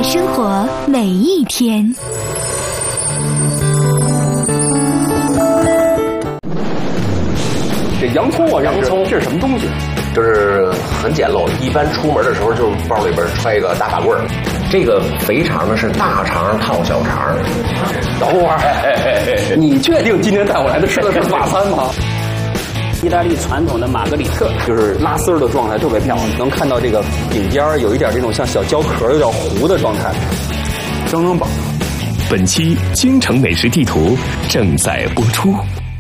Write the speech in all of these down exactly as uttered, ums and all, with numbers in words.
生活每一天。 这洋葱啊，洋葱这是什么东西？ 就是很简陋，一般出门的时候就包里边揣一个大法棍儿。这个肥肠呢是大肠套小肠。 等会儿，你确定今天带我来的吃的是法餐吗？意大利传统的玛格里特就是拉丝儿的状态特别漂亮，能看到这个顶尖儿有一点这种像小胶壳有点糊的状态，整整饱。 本期京城美食地图正在播出。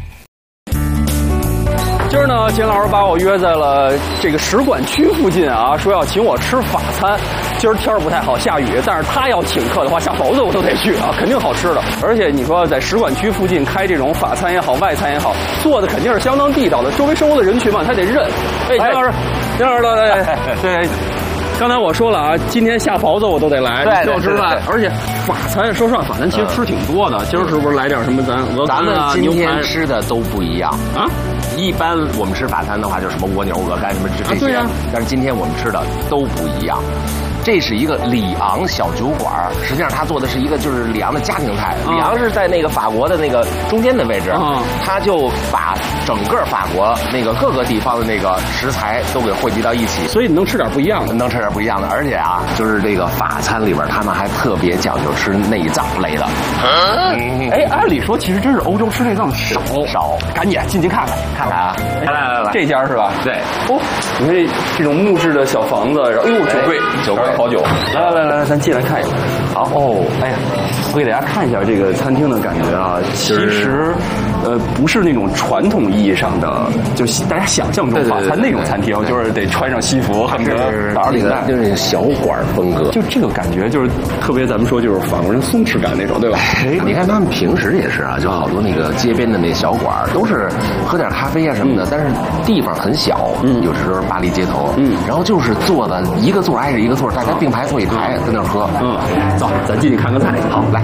今儿呢，秦老师把我约在了这个使馆区附近啊，说要请我吃法餐。今儿天儿不太好，下雨，但是他要请客的话，下雹子我都得去啊，肯定好吃的。而且你说在使馆区附近开这种法餐也好，外餐也好，做的肯定是相当地道的。周围生活的人群嘛，他得认。哎，秦老师，秦老师，对对。刚才我说了啊，今天下雹子我都得来，请我吃饭。而且法餐，说实话，法餐其实吃挺多的。今儿是不是来点什么咱鹅肝啊、牛排？ 咱们今天吃的都不一样啊。 一般我们吃法餐的话，就是什么蜗牛、鹅肝什么这这些，啊对啊、但是今天我们吃的都不一样。这是一个里昂小酒馆，实际上他做的是一个就是里昂的家庭菜。啊、里昂是在那个法国的那个中间的位置，啊、他就把整个法国那个各个地方的那个食材都给汇集到一起， 所以你能吃点不一样的， 能吃点不一样的。而且啊，就是这个法餐里边，他们还特别讲究吃内脏类的。 嗯、哎，按理说其实真是欧洲吃内脏少少， 赶紧进去看看看看啊！ 来来来来， 这家是吧？ 对。 哦，你看这这种木质的小房子，然后哎呦，酒柜，酒柜。好酒，来来来来，咱进来看一下。好哦，哎呀，我给大家看一下这个餐厅的感觉啊。其实，呃，不是那种传统意义上的，就大家想象中法餐那种餐厅，就是得穿上西服，恨不得打着领带， 就是小馆风格。 就这个感觉，就是特别咱们说就是法国人松弛感那种，对吧？ 哎，你看他们平时也是啊，就好多那个街边的那小馆都是喝点咖啡啊什么的，嗯、但是地方很小，嗯，有时候巴黎街头，嗯，然后就是坐的一个座挨着一个座，大家并排坐一排，跟那儿喝。 嗯，走，咱进去看个菜。 好，来。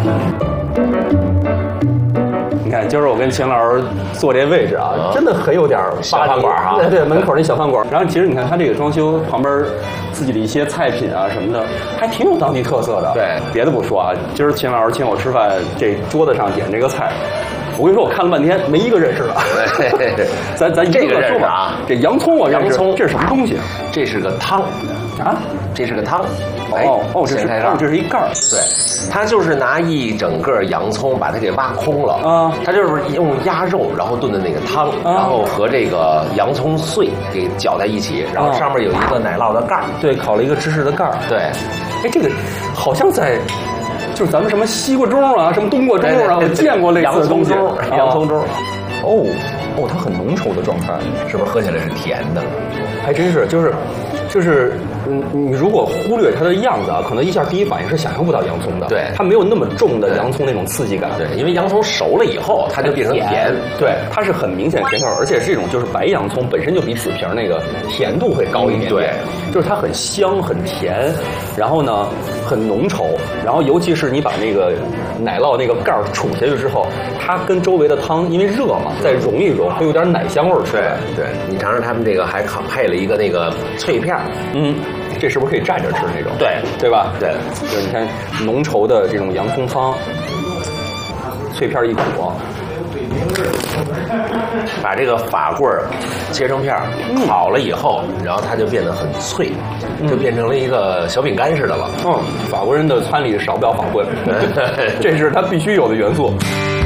你看，今儿我跟秦老师坐这位置啊，啊真的很有点小饭馆啊。 对对，门口那小饭馆。然后其实你看他这个装修旁边自己的一些菜品啊什么的，还挺有当地特色的。 对， 别的不说啊，今儿秦老师请我吃饭，这桌子上点这个菜。我跟你说，我看了半天，没一个认识的。咱咱一个个说吧啊，这洋葱我认识，这是什么东西？ 这是个汤啊，这是个汤。 哦哦，这是哦，这是一盖儿。 对，它就是拿一整个洋葱把它给挖空了啊，它就是用鸭肉然后炖的那个汤，然后和这个洋葱碎给搅在一起，然后上面有一个奶酪的盖儿， 对，烤了一个芝士的盖儿。 对， 哎，这个好像在。就是咱们什么西瓜盅啊，什么冬瓜盅啊，我见过类似的东西。 洋葱盅， 哦哦，它很浓稠的状态， 是不是喝起来是甜的？ 还真是，就是就是，嗯，你如果忽略它的样子啊，可能一下第一反应是想象不到洋葱的。 对， 它没有那么重的洋葱那种刺激感。 对，因为洋葱熟了以后，它就变成甜。 对，它是很明显甜口，而且是这种就是白洋葱本身就比紫皮那个甜度会高一点。 对， 就是它很香很甜，然后呢很浓稠，然后尤其是你把那个奶酪那个盖儿杵下去之后，它跟周围的汤因为热嘛，再融一融，会有点奶香味儿出来。 对，你尝尝他们这个还配了一个那个脆片， 嗯，这是不是可以蘸着吃那种？ 对， 对吧？ 对， 就是你看浓稠的这种洋葱汤，脆片一裹。 把这个法棍儿切成片儿，烤了以后，然后它就变得很脆，就变成了一个小饼干似的了。 嗯，法国人的餐里少不了法棍，这是他必须有的元素。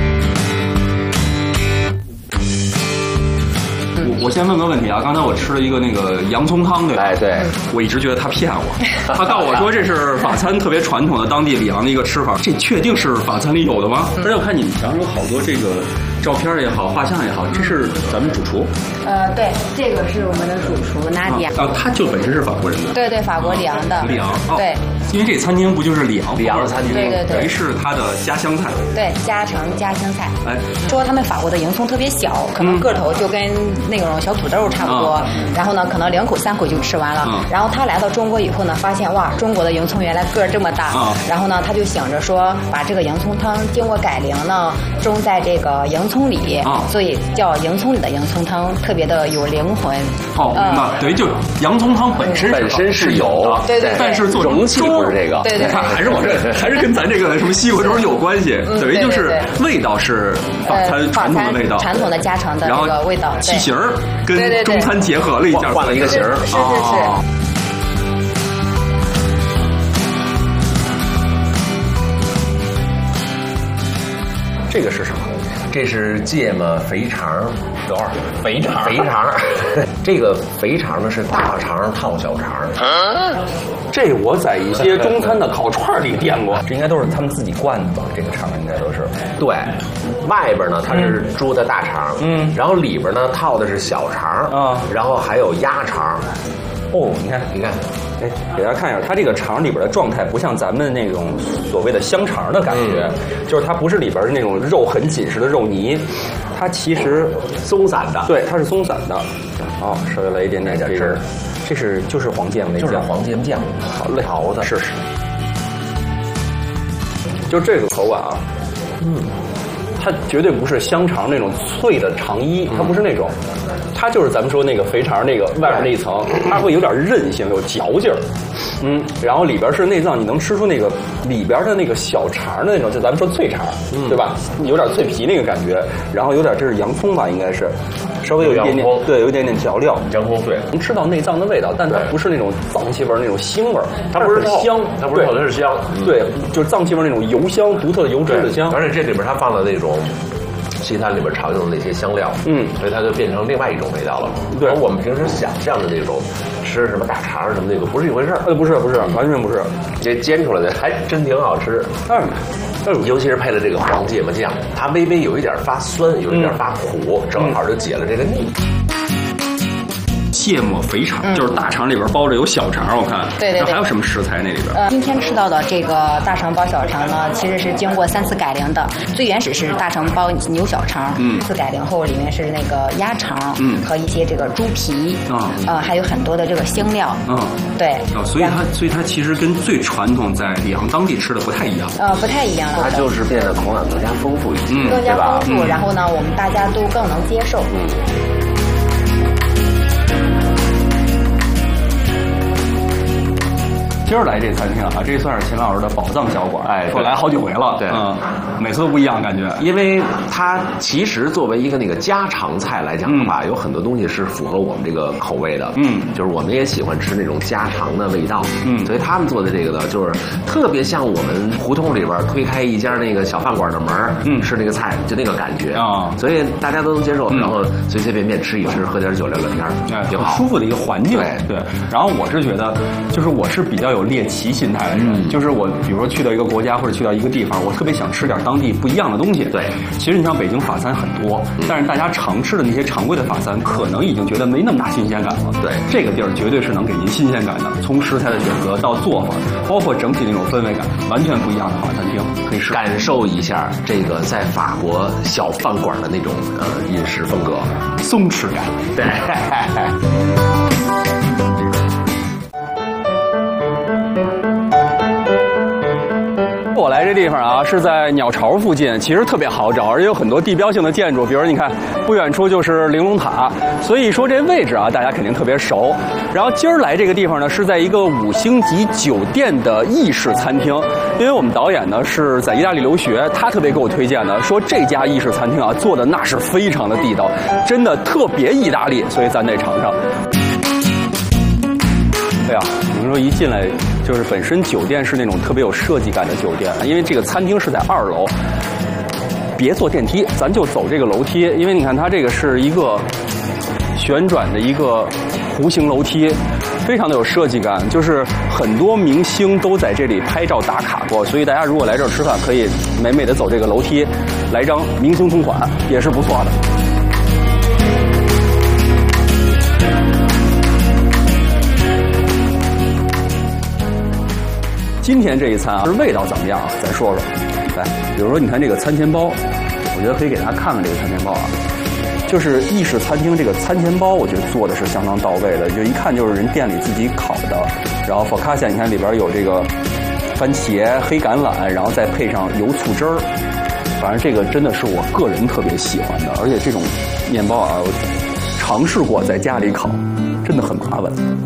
我先问个问题啊，刚才我吃了一个那个洋葱汤，对吧？ 哎，对， 我一直觉得他骗我，他告诉我说这是法餐特别传统的当地里昂的一个吃法，这确定是法餐里有的吗？而且我看你们墙上有好多这个照片也好，画像也好，这是咱们主厨。 呃，对，这个是我们的主厨纳迪亚。 啊，他就本身是法国人的。 对对，法国里昂的。 里昂。哦、 对。 因为这餐厅不就是里昂里昂的餐厅， 对对对， 等于是他的家乡菜。 对，家常家乡菜。 哎， 说他们法国的洋葱特别小，可能个头就跟那种小土豆差不多，嗯、然后呢，可能两口三口就吃完了。嗯、然后他来到中国以后呢，发现哇，中国的洋葱原来个儿这么大。嗯、然后呢，他就想着说，把这个洋葱汤经过改良呢，种在这个洋葱里，嗯、所以叫洋葱里的洋葱汤，特别的有灵魂。 哦，那、嗯、等于就洋葱汤本身本身是有， 对对， 但是做成粥不是这个。 对对， 还是我这还是跟咱这个什么西瓜粥有关系，等于就是味道是法餐传统的味道， 传统的家常的这个味道， 器型跟中餐结合了一下， 换了一个型儿， 是是是。 这个是什么？ 这是芥末肥肠， 等会儿肥肠， 肥肠，这个肥肠呢是大肠套小肠。 啊，这我在一些中餐的烤串里见过， 这应该都是他们自己灌的吧？这个肠应该都是。 对，外边呢它是猪的大肠，嗯，然后里边呢套的是小肠啊，然后还有鸭肠。 哦，你看， 你看， 哎，给大家看一下，它这个肠里边的状态不像咱们那种所谓的香肠的感觉，嗯、就是它不是里边是那种肉很紧实的肉泥，它其实松散的， 对，它是松散的。好、哦，稍微来一点点这个，这是就是黄芥末那酱， 就是黄芥末酱， 好嘞， 调的， 试试。就这个口感啊，嗯。它绝对不是香肠那种脆的肠衣，它不是那种，它就是咱们说那个肥肠那个外边那一层，它会有点韧性，有嚼劲儿，嗯，然后里边是内脏，你能吃出那个里边的那个小肠的那种，就咱们说脆肠，嗯、对吧？有点脆皮那个感觉，然后有点这是洋葱吧，应该是，稍微有一点点，对，有一点点调料， 洋葱碎， 能吃到内脏的味道，但它不是那种脏气味那种腥味， 它不是香， 它不是，它是香， 对，就是脏气味那种油香，独特的油脂的香， 而且这里边它放了那种。西餐里边常用的那些香料，嗯，所以它就变成另外一种味道了。对，而我们平时想象的那种吃什么大肠什么那个不是一回事儿。 呃，不是不是，完全不是。 这煎出来的还真挺好吃。嗯，尤其是配了这个黄芥末酱，它微微有一点发酸，有一点发苦，嗯、正好就解了这个腻。 芥末肥肠、嗯、就是大肠里边包着有小肠，我看。 对对对。 还有什么食材那里边？ 呃，今天吃到的这个大肠包小肠呢，其实是经过三次改良的。最原始是大肠包牛小肠，嗯，次改良后里面是那个鸭肠，嗯，和一些这个猪皮，啊、嗯，呃，还有很多的这个香料，嗯，对。 哦，所以它，所以它其实跟最传统在里昂当地吃的不太一样。 呃，不太一样了。 它就是变得口感更加丰富一些， 嗯、更加丰富，嗯、然后呢，我们大家都更能接受。嗯。 今儿来这餐厅啊，这算是秦老师的宝藏小馆，哎，说来好几回了， 对， 嗯，每次都不一样感觉。 因为它其实作为一个那个家常菜来讲的话，嗯、有很多东西是符合我们这个口味的，嗯，就是我们也喜欢吃那种家常的味道，嗯，所以他们做的这个呢，就是特别像我们胡同里边推开一家那个小饭馆的门，嗯，吃那个菜就那个感觉啊，所以大家都能接受，嗯、然后随随便便吃一吃，喝点酒聊聊天， 哎，挺好，舒服的一个环境，对对。然后我是觉得，就是我是比较有。有猎奇心态的人，嗯、就是我，比如说去到一个国家或者去到一个地方，我特别想吃点当地不一样的东西。 对， 其实你像北京法餐很多，嗯、但是大家常吃的那些常规的法餐，可能已经觉得没那么大新鲜感了。 对， 这个地儿绝对是能给您新鲜感的，从食材的选择到做法，包括整体那种氛围感，完全不一样的法餐厅，可以试感受一下这个在法国小饭馆的那种呃饮食风格， 松弛感。 对。 我来这地方啊，是在鸟巢附近，其实特别好找，而且有很多地标性的建筑，比如你看，不远处就是玲珑塔，所以说这位置啊，大家肯定特别熟。然后今儿来这个地方呢，是在一个五星级酒店的意式餐厅，因为我们导演呢是在意大利留学，他特别给我推荐的，说这家意式餐厅啊做的那是非常的地道，真的特别意大利，所以咱得尝尝。哎呀，你们说一进来就是本身酒店是那种特别有设计感的酒店，因为这个餐厅是在二楼，别坐电梯，咱就走这个楼梯，因为你看它这个是一个旋转的一个弧形楼梯，非常的有设计感，就是很多明星都在这里拍照打卡过，所以大家如果来这儿吃饭，可以美美的走这个楼梯，来张明星同款也是不错的。今天这一餐啊，是味道怎么样？咱说说。来，比如说，你看这个餐前包，我觉得可以给大家看看这个餐前包啊。就是意式餐厅这个餐前包，我觉得做的是相当到位的，就一看就是人店里自己烤的。然后 focaccia 你看里边有这个番茄、黑橄榄，然后再配上油醋汁儿。反正这个真的是我个人特别喜欢的，而且这种面包啊，我尝试过在家里烤，真的很麻烦。